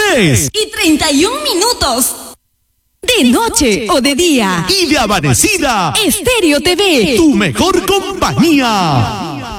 3:31. De noche o de día. Y de amanecida. Estéreo TV. Tu mejor compañía.